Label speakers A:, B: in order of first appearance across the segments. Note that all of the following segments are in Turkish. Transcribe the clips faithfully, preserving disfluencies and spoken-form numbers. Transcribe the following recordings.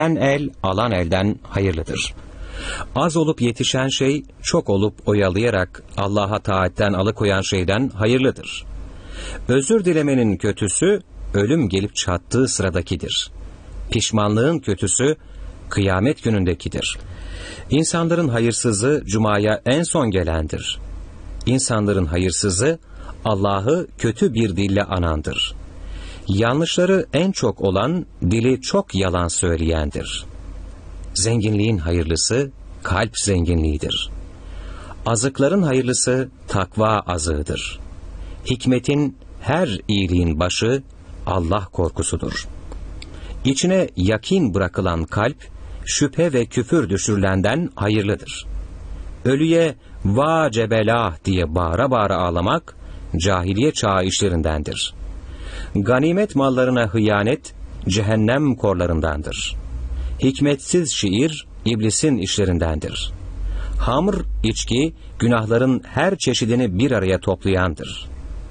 A: el, alan elden hayırlıdır. Az olup yetişen şey, çok olup oyalayarak Allah'a taatten alıkoyan şeyden hayırlıdır. Özür dilemenin kötüsü, ölüm gelip çattığı sıradakidir. Pişmanlığın kötüsü, kıyamet günündekidir. İnsanların hayırsızı, cumaya en son gelendir. İnsanların hayırsızı, Allah'ı kötü bir dille anandır. Yanlışları en çok olan, dili çok yalan söyleyendir. Zenginliğin hayırlısı, kalp zenginliğidir. Azıkların hayırlısı, takva azığıdır. Hikmetin, her iyiliğin başı, Allah korkusudur. İçine yakin bırakılan kalp, şüphe ve küfür düşürülenden hayırlıdır. Ölüye, va cebelah diye bağıra bağıra ağlamak, cahiliye çağı işlerindendir. Ganimet mallarına hıyanet, cehennem korlarındandır. Hikmetsiz şiir, iblisin işlerindendir. Hamr, içki, günahların her çeşidini bir araya toplayandır.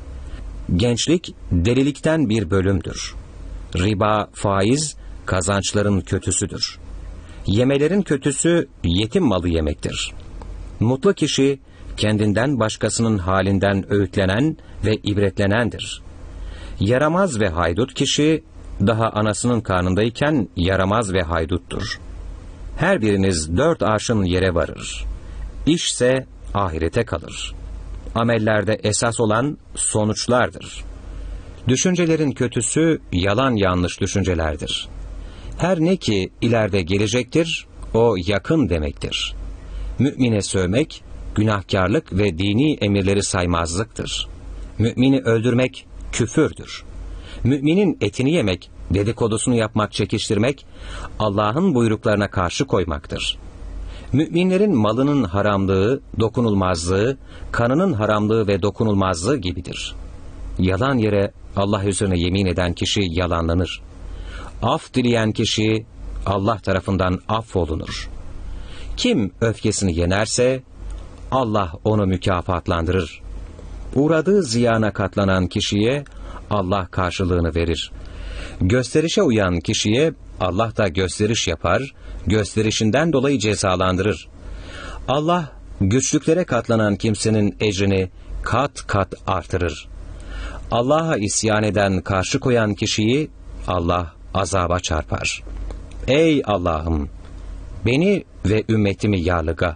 A: Gençlik, delilikten bir bölümdür. Riba, faiz, kazançların kötüsüdür. Yemelerin kötüsü, yetim malı yemektir. Mutlu kişi, kendinden başkasının halinden öğütlenen ve ibretlenendir. Yaramaz ve haydut kişi, daha anasının karnındayken yaramaz ve hayduttur. Her biriniz dört arşın yere varır. İşse ahirete kalır. Amellerde esas olan sonuçlardır. Düşüncelerin kötüsü yalan yanlış düşüncelerdir. Her ne ki ileride gelecektir, o yakın demektir. Mümine sövmek, günahkarlık ve dini emirleri saymazlıktır. Mümini öldürmek küfürdür. Müminin etini yemek, dedikodusunu yapmak, çekiştirmek, Allah'ın buyruklarına karşı koymaktır. Müminlerin malının haramlığı, dokunulmazlığı, kanının haramlığı ve dokunulmazlığı gibidir. Yalan yere Allah üzerine yemin eden kişi yalanlanır. Af dileyen kişi Allah tarafından affolunur. Kim öfkesini yenerse Allah onu mükafatlandırır. Uğradığı ziyana katlanan kişiye Allah karşılığını verir. Gösterişe uyan kişiye Allah da gösteriş yapar, gösterişinden dolayı cezalandırır. Allah güçlüklere katlanan kimsenin ecrini kat kat artırır. Allah'a isyan eden, karşı koyan kişiyi Allah azaba çarpar. Ey Allah'ım, beni ve ümmetimi yarlıga.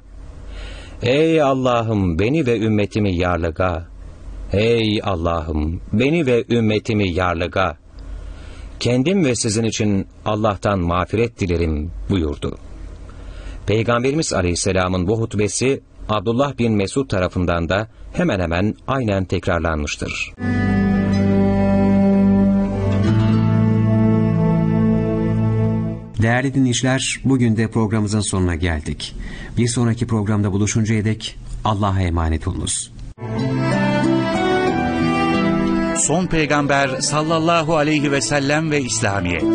A: Ey Allah'ım, beni ve ümmetimi yarlıga. Ey Allah'ım, beni ve ümmetimi yarlıga. Kendim ve sizin için Allah'tan mağfiret dilerim buyurdu. Peygamberimiz Aleyhisselam'ın bu hutbesi Abdullah bin Mesud tarafından da hemen hemen aynen tekrarlanmıştır.
B: Değerli dinleyiciler, bugün de programımızın sonuna geldik. Bir sonraki programda buluşuncaya dek Allah'a emanet olunuz.
C: Son Peygamber sallallahu aleyhi ve sellem ve İslamiyet.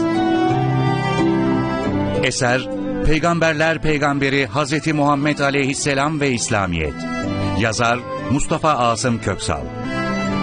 C: Eser Peygamberler Peygamberi Hazreti Muhammed Aleyhisselam ve İslamiyet. Yazar Mustafa Asım Köksal.